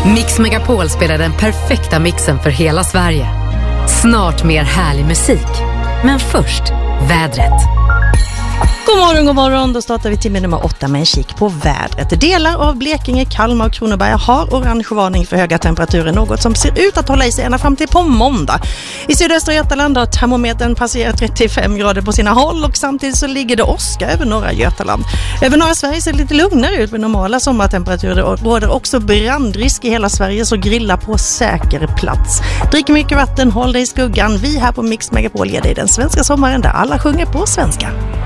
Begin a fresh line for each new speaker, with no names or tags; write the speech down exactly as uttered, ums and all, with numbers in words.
Mix Megapol spelar den perfekta mixen för hela Sverige. Snart mer härlig musik. Men först, vädret.
God morgon, god morgon. Då startar vi timme nummer åtta med en kik på vädret. Delar av Blekinge, Kalmar och Kronoberg har orange varning för höga temperaturer. Något som ser ut att hålla i sig ända fram till på måndag. I sydöstra Götaland har termometern passerat trettiofem grader på sina håll. Och samtidigt så ligger det åska över norra Götaland. Över norra Sverige ser det lite lugnare ut med normala sommartemperaturer. Det råder också brandrisk i hela Sverige, så grilla på säker plats. Drick mycket vatten, håll dig i skuggan. Vi här på Mix Megapol ger dig den svenska sommaren där alla sjunger på svenska.